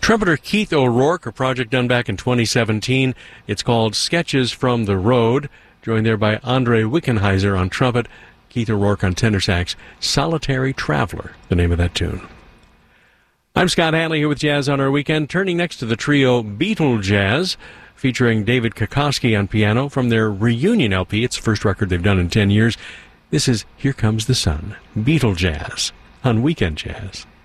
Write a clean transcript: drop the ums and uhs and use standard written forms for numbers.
Trumpeter Keith O'Rourke, a project done back in 2017. It's called Sketches from the Road, joined there by Andre Wickenheiser on trumpet, Keith O'Rourke on tenor sax. Solitary Traveler, the name of that tune. I'm Scott Hanley here with Jazz on Our Weekend, turning next to the trio Beatle Jazz, featuring David Kokoski on piano from their reunion LP. It's the first record they've done in 10 years. This is Here Comes the Sun, Beatle Jazz on Weekend Jazz.